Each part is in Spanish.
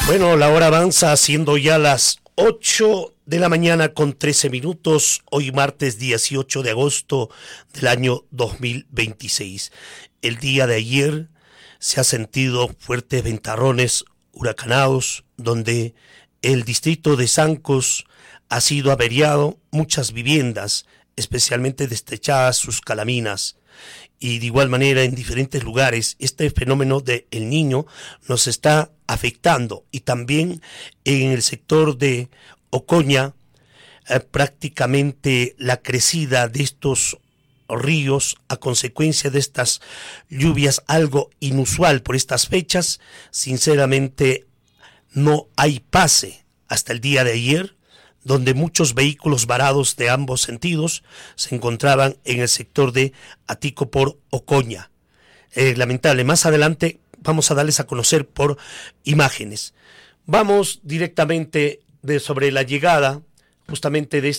Bueno, la hora avanza, siendo ya las 8 de la mañana con 13 minutos, hoy martes 18 de agosto del año 2026. El día de ayer se ha sentido fuertes ventarrones huracanados, donde el distrito de Sancos ha sido averiado, muchas viviendas, especialmente destechadas sus calaminas. Y de igual manera en diferentes lugares este fenómeno del Niño nos está afectando, y también en el sector de Ocoña prácticamente la crecida de estos ríos a consecuencia de estas lluvias, algo inusual por estas fechas. Sinceramente no hay pase hasta el día de ayer, donde muchos vehículos varados de ambos sentidos se encontraban en el sector de Atico por Ocoña. Lamentable. Más adelante vamos a darles a conocer por imágenes. Vamos directamente sobre la llegada justamente de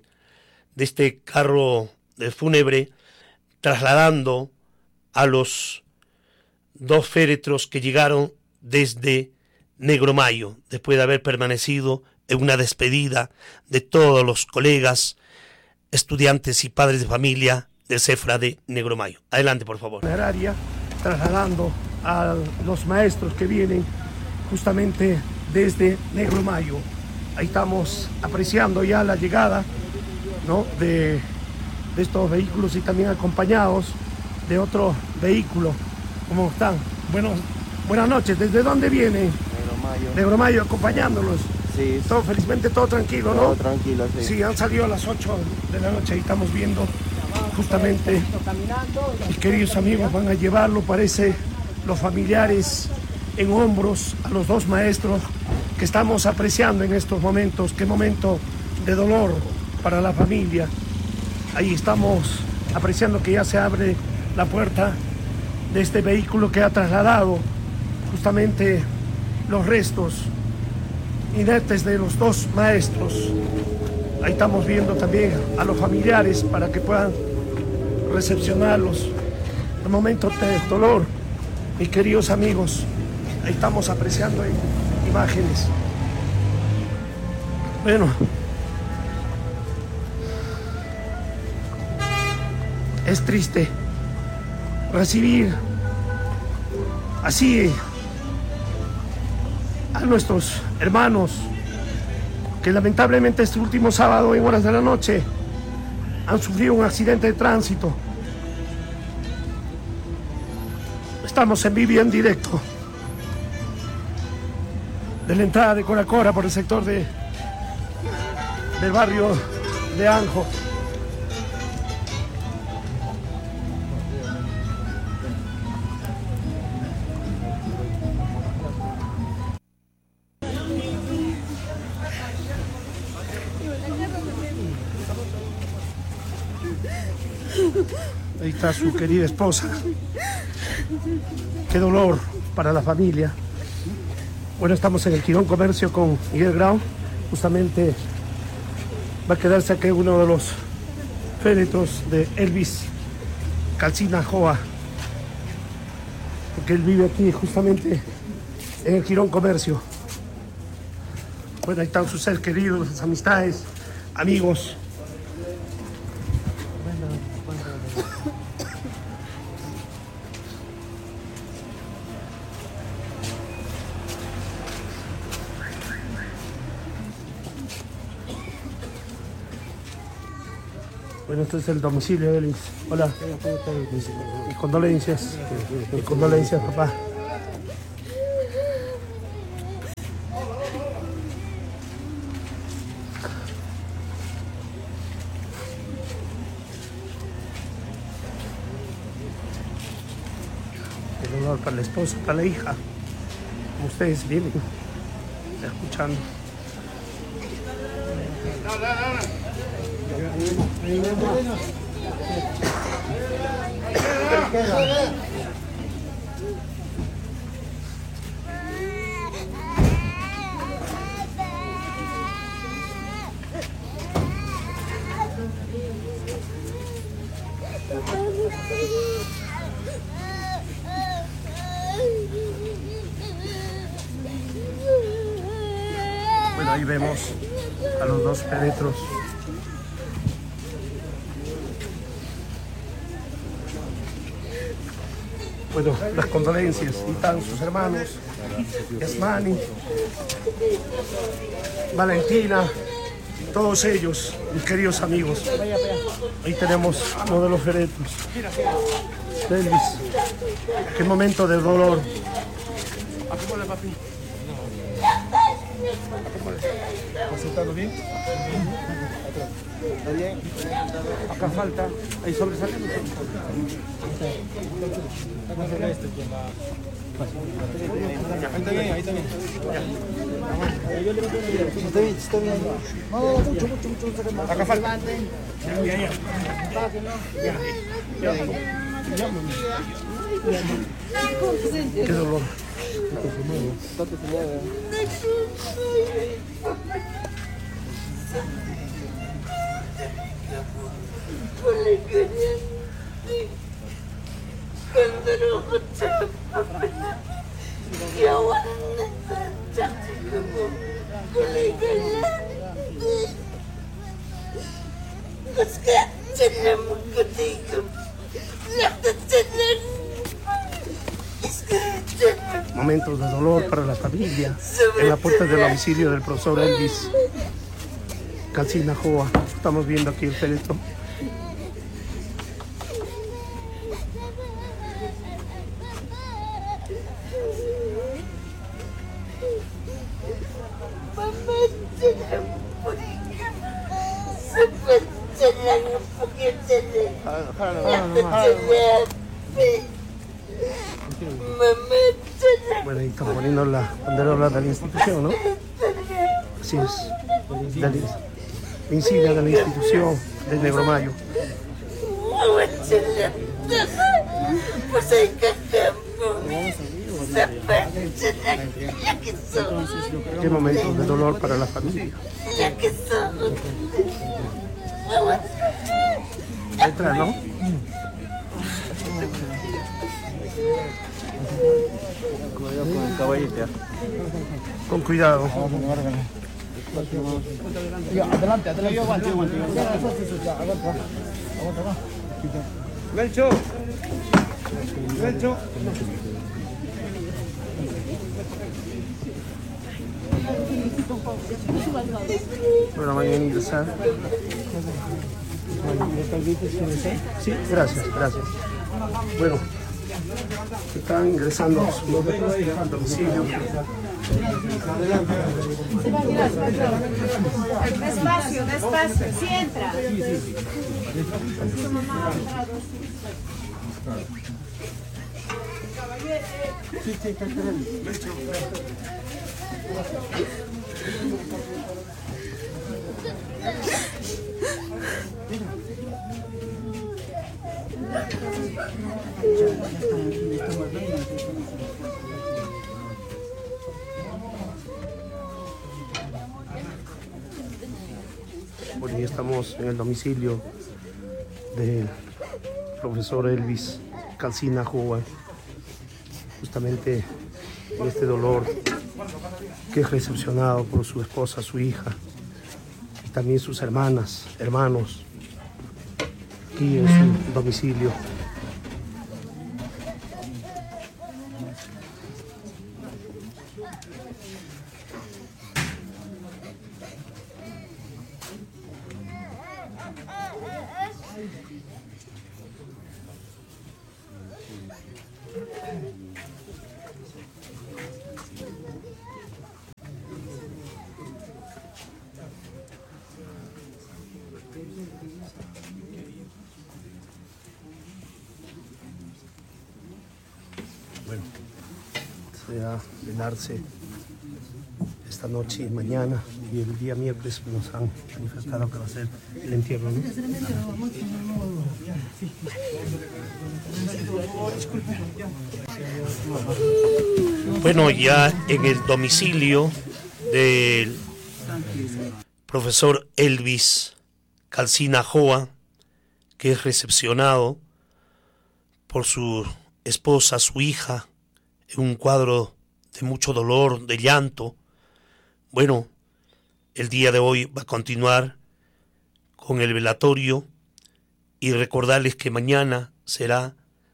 este carro fúnebre, trasladando a los dos féretros que llegaron desde Negromayo, después de haber permanecido en una despedida de todos los colegas, estudiantes y padres de familia del CEFRA de Negromayo. Adelante, por favor. Trasladando a los maestros que vienen justamente desde Negromayo. Ahí estamos apreciando ya la llegada, ¿no?, de estos vehículos, y también acompañados de otro vehículo. ¿Cómo están? Buenas noches. ¿Desde dónde vienen? Negromayo, acompañándolos. Sí. Todo, felizmente todo tranquilo, ¿no? Todo tranquilo, sí. Sí, han salido a las 8 de la noche y estamos viendo justamente, mis queridos amigos van a llevarlo, parece, los familiares en hombros a los dos maestros que estamos apreciando en estos momentos. Qué momento de dolor para la familia. Ahí estamos apreciando que ya se abre la puerta de este vehículo que ha trasladado justamente los restos inertes de los dos maestros. Ahí estamos viendo también a los familiares para que puedan recepcionarlos. El momento de dolor, mis queridos amigos, ahí estamos apreciando imágenes. Bueno, es triste recibir así a nuestros hermanos que lamentablemente este último sábado en horas de la noche han sufrido un accidente de tránsito. Estamos en vivo y en directo de la entrada de Coracora por el sector del barrio de Anjo. Ahí está su querida esposa. Qué dolor para la familia. Bueno, estamos en el Quirón Comercio con Miguel Grau. Justamente va a quedarse aquí uno de los féretros de Elvis Calcina Joa, porque él vive aquí justamente en el Quirón Comercio. Bueno, ahí están sus seres queridos, sus amistades, amigos. Bueno, este es el domicilio de Elvis. Hola. Mis condolencias. Mis condolencias, papá. El honor para la esposa, para la hija. Como ustedes vienen escuchando. Bueno, ahí vemos a los dos féretros. Bueno, las condolencias, y están sus hermanos, Yasmani, Valentina, todos ellos, mis queridos amigos. Ahí tenemos uno de los féretros. Elvis, qué momento de dolor. Acomódale, papi. ¿Estás sentado bien? ¿Está bien? Acá falta. Ahí sobresale. Ahí está bien, ahí está bien. Está bien, está bien. No, mucho. Acá falta. Qué dolor. Momentos de dolor para la familia en la puerta del domicilio del profesor Elvis Calcina Joa. Estamos viendo aquí el féretro. Bueno, ahí estamos poniendo la banderola de la institución, ¿no? Así es, de la insignia de la institución del Negro Mayo. Qué momento de dolor para la familia. Entra, ¿no? Con cuidado. Adelante, adelante. Yo aguanto. Melcho. Bueno, mañana ingresar. Sí, gracias. Bueno, están ingresando al domicilio. Despacio, sí entra. Bueno, ya estamos en el domicilio del profesor Elvis Calcina Joa, justamente en este dolor que es recepcionado por su esposa, su hija y también sus hermanos, aquí en su domicilio. Bueno, se va a velarse esta noche y mañana, y el día miércoles nos han manifestado que va a ser el entierro, ¿no? Bueno, ya en el domicilio del profesor Elvis Calcina Joa, que es recepcionado por su esposa, su hija, en un cuadro de mucho dolor, de llanto. Bueno, el día de hoy va a continuar con el velatorio y recordarles que mañana será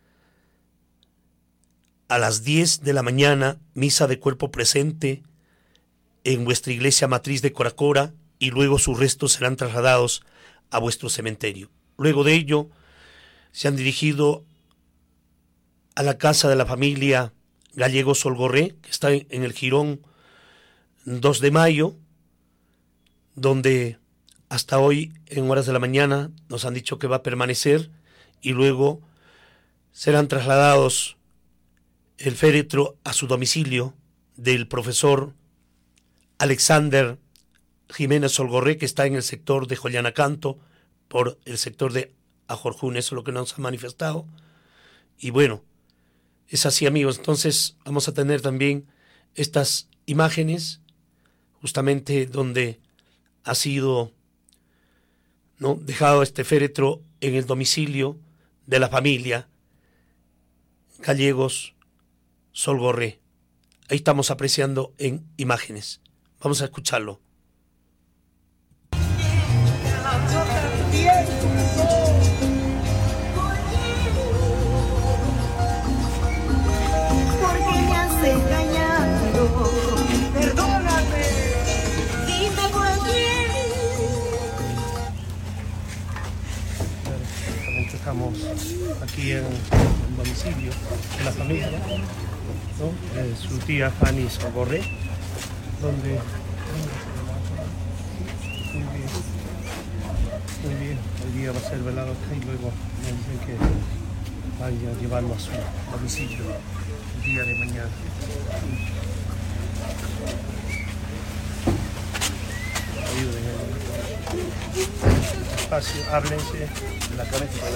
a las 10 de la mañana misa de cuerpo presente en vuestra iglesia matriz de Coracora y luego sus restos serán trasladados a vuestro cementerio. Luego de ello se han dirigido a la casa de la familia Gallego Solgorré, que está en el Jirón 2 de Mayo, donde hasta hoy en horas de la mañana nos han dicho que va a permanecer y luego serán trasladados el féretro a su domicilio del profesor Alexander Jiménez Solgorré, que está en el sector de Joyanacanto, por el sector de Ajorjún. Eso es lo que nos ha manifestado. Y bueno, es así, amigos. Entonces vamos a tener también estas imágenes justamente donde ha sido, ¿no?, dejado este féretro en el domicilio de la familia Gallegos Solgorré. Ahí estamos apreciando en imágenes. Vamos a escucharlo. Porque me has engañado. Perdóname. Dime por qué. Estamos aquí en el domicilio de la familia, ¿no?, su tía Fanny Solgorré, donde muy bien, hoy día va a ser velado acá y luego me dicen que vaya a llevarlo a su domicilio el día de mañana. Ayuden en espacio, háblense de la cabeza.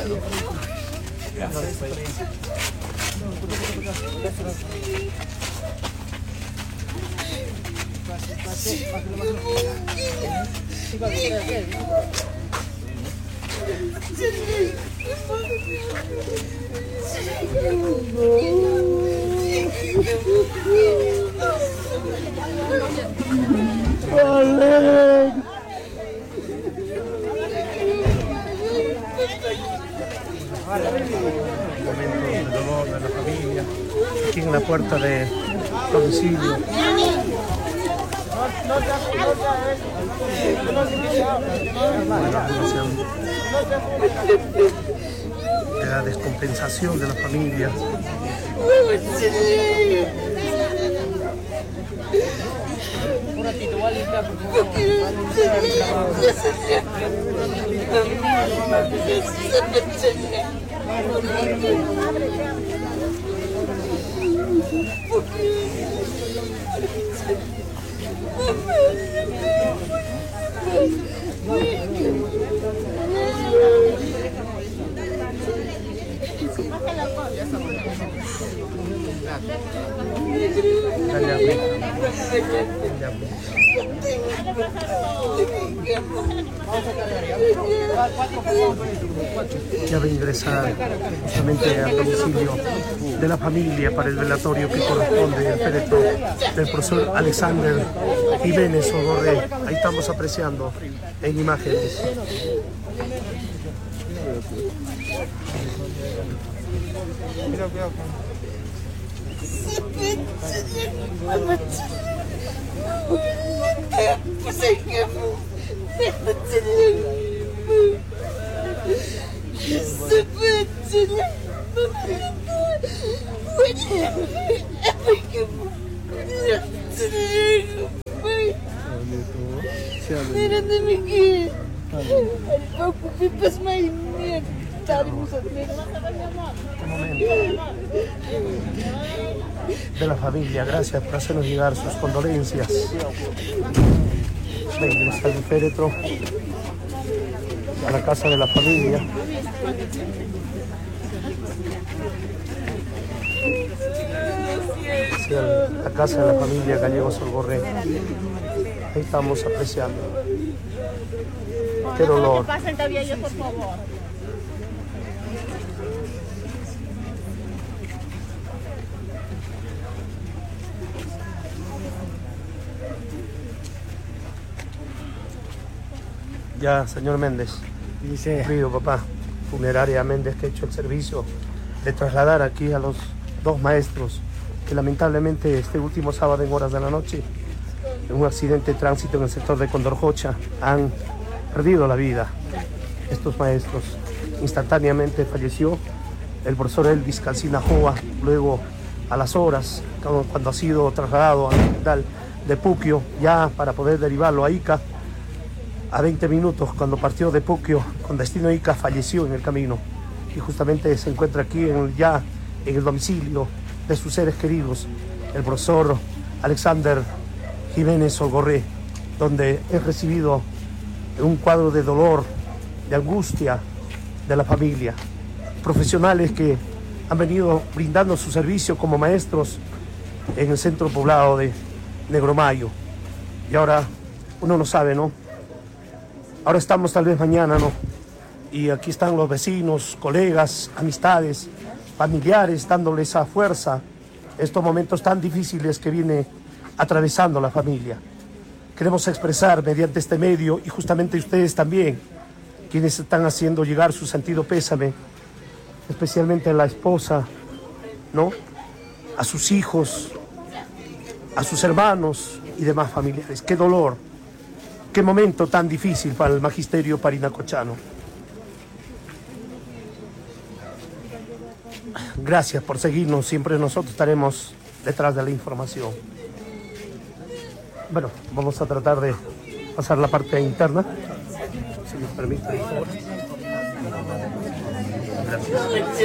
Momento de dolor de la familia, aquí en la puerta del domicilio. De la descompensación de la familia. Un ratito, voy a limpiar, Ya va a ingresar justamente al domicilio de la familia para el velatorio que corresponde al féretro del profesor Alexander Jiménez Solgorré. Ahí estamos apreciando en imágenes. De la familia, gracias por hacernos llegar sus condolencias. Venga, está el féretro a la casa de la familia. Sí, la casa de la familia Gallego Solgorré. Ahí estamos apreciando. Qué dolor. Pasen todavía ellos, por favor. Ya, señor Méndez. Dice, Pido, papá, Funeraria Méndez, que ha hecho el servicio de trasladar aquí a los dos maestros que lamentablemente este último sábado en horas de la noche, en un accidente de tránsito en el sector de Condorjocha, han perdido la vida. Estos maestros, instantáneamente falleció el profesor Elvis Calcina Joa, luego a las horas, cuando ha sido trasladado al hospital de Puquio, ya para poder derivarlo a Ica. A 20 minutos, cuando partió de Puquio con destino a Ica, falleció en el camino. Y justamente se encuentra aquí ya en el domicilio de sus seres queridos, el profesor Alexander Jiménez Olgorré, donde he recibido un cuadro de dolor, de angustia de la familia. Profesionales que han venido brindando su servicio como maestros en el centro poblado de Negromayo. Y ahora uno no sabe, ¿no? Ahora estamos tal vez mañana, ¿no? Y aquí están los vecinos, colegas, amistades, familiares, dándole esa fuerza, estos momentos tan difíciles que viene atravesando la familia. Queremos expresar mediante este medio, y justamente ustedes también, quienes están haciendo llegar su sentido pésame, especialmente a la esposa, ¿no? A sus hijos, a sus hermanos y demás familiares. Qué dolor, qué momento tan difícil para el magisterio parinacochano. Gracias por seguirnos, siempre nosotros estaremos detrás de la información. Bueno, vamos a tratar de pasar la parte interna, si nos permite, por favor. Gracias.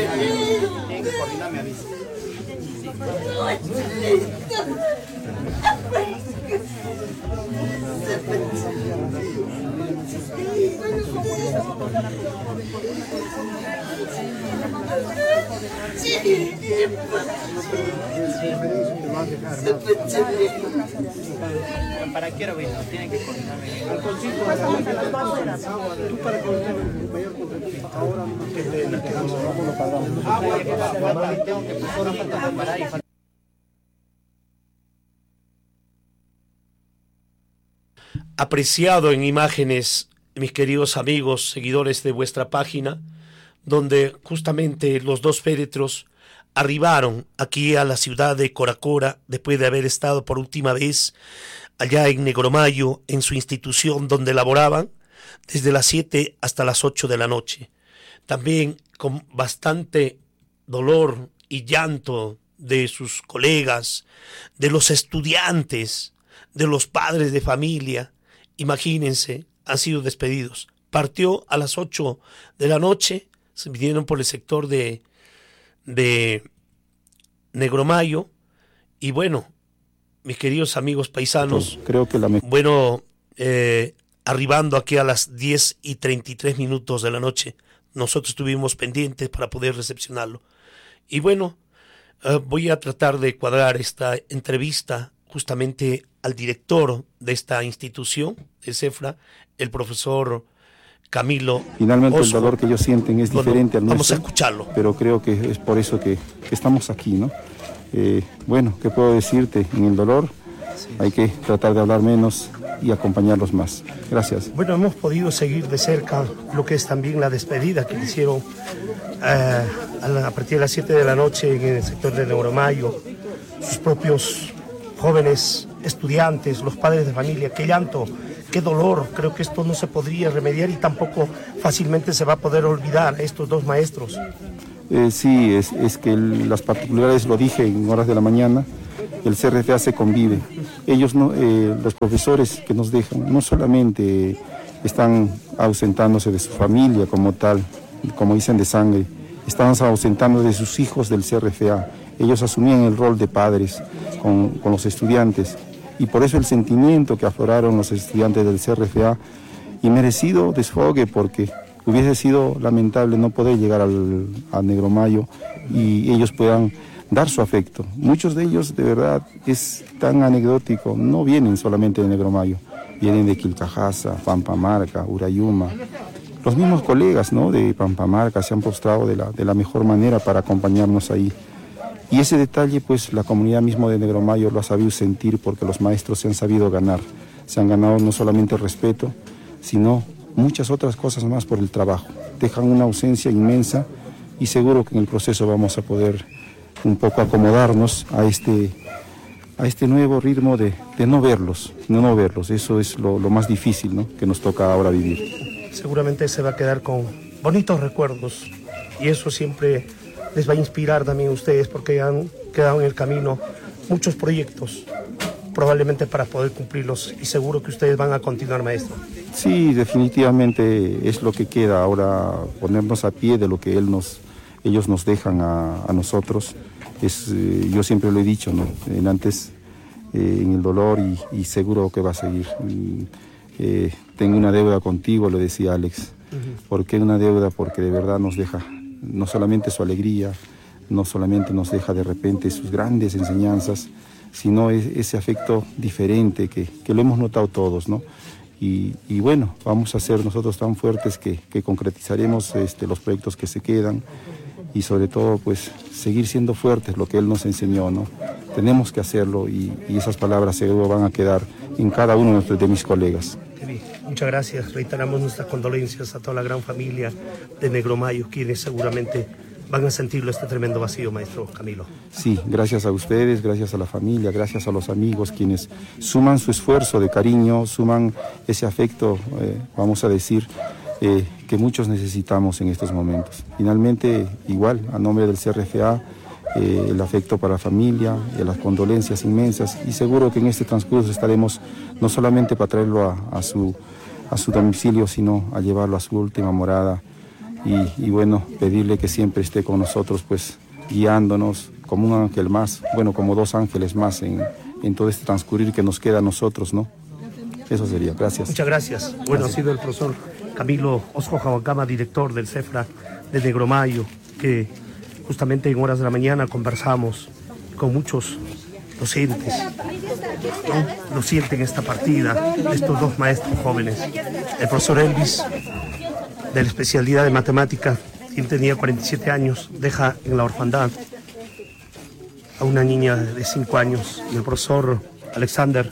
¿Para qué hora vino? Tienen que coordinarme. tú para que el mayor contratista. Ahora Apreciado en imágenes, mis queridos amigos, seguidores de vuestra página, donde justamente los dos féretros arribaron aquí a la ciudad de Coracora después de haber estado por última vez allá en Negromayo, en su institución donde laboraban, desde las 7 hasta las 8 de la noche. También con bastante dolor y llanto de sus colegas, de los estudiantes, de los padres de familia. Imagínense, han sido despedidos. Partió a las 8 de la noche, se vinieron por el sector de Negromayo, y bueno, mis queridos amigos paisanos, creo que arribando aquí a las 10:33 de la noche, nosotros estuvimos pendientes para poder recepcionarlo. Y bueno, voy a tratar de cuadrar esta entrevista justamente al director de esta institución, de CEFRA, el profesor Camilo. Finalmente Osco. el dolor que ellos sienten es diferente al nuestro. Vamos a escucharlo. Pero creo que es por eso que estamos aquí, ¿no? Bueno, ¿qué puedo decirte? En el dolor hay que tratar de hablar menos y acompañarlos más. Gracias. Bueno, hemos podido seguir de cerca lo que es también la despedida que hicieron a partir de las 7 de la noche en el sector de Negromayo. Sus propios jóvenes estudiantes, los padres de familia. Qué llanto, qué dolor. Creo que esto no se podría remediar y tampoco fácilmente se va a poder olvidar a estos dos maestros. Sí, es que las particularidades, lo dije en horas de la mañana, el CRFA se convive. Ellos, los profesores que nos dejan, no solamente están ausentándose de su familia como tal, como dicen de sangre, están ausentando de sus hijos del CRFA. Ellos asumían el rol de padres con los estudiantes, y por eso el sentimiento que afloraron los estudiantes del CRFA, y merecido desfogue, porque hubiese sido lamentable no poder llegar a Negromayo y ellos puedan dar su afecto. Muchos de ellos, de verdad, es tan anecdótico, no vienen solamente de Negromayo, vienen de Quilcajasa, Pampamarca, Urayuma. Los mismos colegas, ¿no?, de Pampamarca se han postrado de la mejor manera para acompañarnos ahí. Y ese detalle, pues, la comunidad mismo de Negromayo lo ha sabido sentir, porque los maestros se han sabido ganar. Se han ganado no solamente el respeto, sino muchas otras cosas más por el trabajo. Dejan una ausencia inmensa y seguro que en el proceso vamos a poder un poco acomodarnos a este nuevo ritmo de no verlos. Eso es lo más difícil, ¿no?, que nos toca ahora vivir. Seguramente se va a quedar con bonitos recuerdos y eso siempre les va a inspirar también a ustedes porque han quedado en el camino muchos proyectos, probablemente para poder cumplirlos y seguro que ustedes van a continuar, maestro. Sí, definitivamente es lo que queda ahora, ponernos a pie de lo que ellos nos dejan a nosotros. Yo siempre lo he dicho, ¿no?, antes en el dolor y seguro que va a seguir. Tengo una deuda contigo, lo decía Alex. ¿Por qué una deuda? Porque de verdad nos deja no solamente su alegría, no solamente nos deja de repente sus grandes enseñanzas, sino ese afecto diferente que lo hemos notado todos, ¿no? Y bueno, vamos a ser nosotros tan fuertes que concretizaremos los proyectos que se quedan y sobre todo pues seguir siendo fuertes, lo que él nos enseñó, ¿no? Tenemos que hacerlo y esas palabras seguro van a quedar en cada uno de mis colegas. Muchas gracias, reiteramos nuestras condolencias a toda la gran familia de Negromayo, quienes seguramente van a sentirlo este tremendo vacío, maestro Camilo. Sí, gracias a ustedes, gracias a la familia, gracias a los amigos, quienes suman su esfuerzo de cariño, suman ese afecto, vamos a decir, que muchos necesitamos en estos momentos. Finalmente, igual, a nombre del CRFA, el afecto para la familia, las condolencias inmensas y seguro que en este transcurso estaremos no solamente para traerlo a su domicilio, sino a llevarlo a su última morada y bueno, pedirle que siempre esté con nosotros, pues guiándonos como un ángel más, bueno, como dos ángeles más en todo este transcurrir que nos queda a nosotros, ¿no? Eso sería, gracias. Muchas gracias. Bueno, ha sido el profesor Camilo Osco Jawacama, director del CEFRA de Negromayo, que justamente en horas de la mañana conversamos con muchos docentes, ¿no? Lo sienten esta partida, estos dos maestros jóvenes. El profesor Elvis, de la especialidad de matemática, quien tenía 47 años, deja en la orfandad a una niña de 5 años. Y el profesor Alexander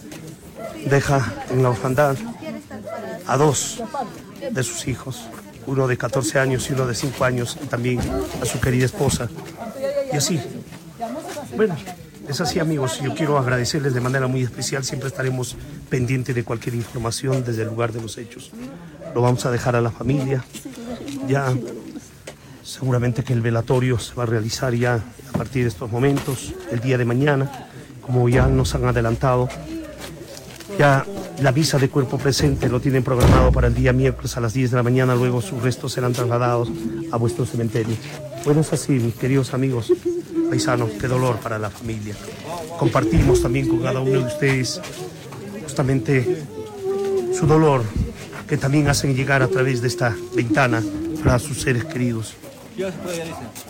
deja en la orfandad a 2 de sus hijos, uno de 14 años y uno de 5 años, y también a su querida esposa. Y así, bueno, es así, amigos. Yo quiero agradecerles de manera muy especial. Siempre estaremos pendientes de cualquier información desde el lugar de los hechos. Lo vamos a dejar a la familia. Ya seguramente que el velatorio se va a realizar ya a partir de estos momentos, el día de mañana, como ya nos han adelantado. Ya la misa de cuerpo presente lo tienen programado para el día miércoles a las 10 de la mañana, luego sus restos serán trasladados a vuestro cementerio. Bueno, es así, mis queridos amigos paisanos, qué dolor para la familia. Compartimos también con cada uno de ustedes justamente su dolor, que también hacen llegar a través de esta ventana para sus seres queridos.